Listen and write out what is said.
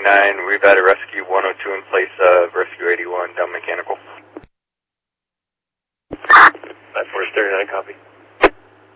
39, we've had a rescue 102 in place of rescue 81 down mechanical. 439, copy.